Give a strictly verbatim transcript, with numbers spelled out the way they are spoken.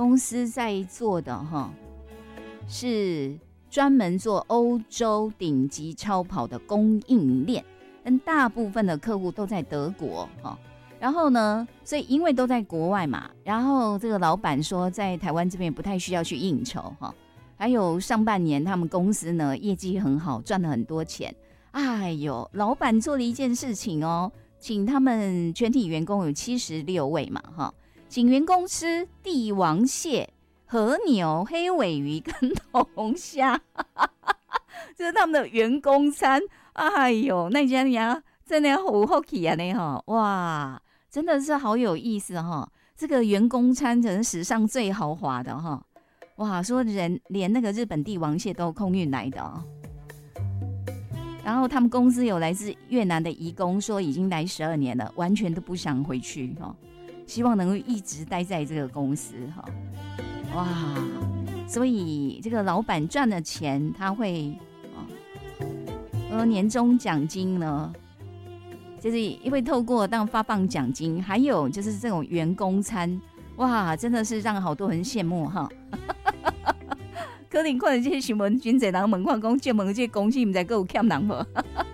公司在做的哈，是专门做欧洲顶级超跑的供应链，但大部分的客户都在德国哈。然后呢，所以因为都在国外嘛，然后这个老板说在台湾这边不太需要去应酬哈。还有上半年他们公司呢业绩很好，赚了很多钱。哎呦，老板做了一件事情哦，请他们全体员工有七十六位嘛哈，请员工吃帝王蟹、和牛、黑尾鱼跟龙虾，这是他们的员工餐。哎呦，那家娘真的好好奇啊呢哈，哇，真的是好有意思哈。这个员工餐可能史上最豪华的哈。哇，说人连那个日本帝王蟹都空运来的哦。然后他们公司有来自越南的移工，说已经来十二年了，完全都不想回去哈，希望能够一直待在这个公司哈。哇，所以这个老板赚了钱，他会啊，呃，年终奖金呢，就是因为透过当发放奖金，还有就是这种员工餐，哇，真的是让好多人羡慕哈。可能看到这些新闻，真侪人问看讲，这问这公司唔知还有欠人无？